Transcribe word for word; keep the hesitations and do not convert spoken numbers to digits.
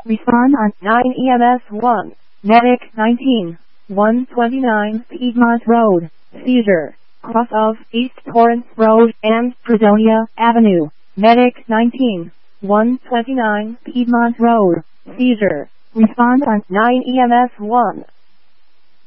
Respond on nine E M S one. Medic nineteen. one twenty-nine Piedmont Road. Seizure. Cross of East Torrance Road and Fredonia Avenue. Medic nineteen. one twenty-nine Piedmont Road. Seizure. Respond on nine E M S one.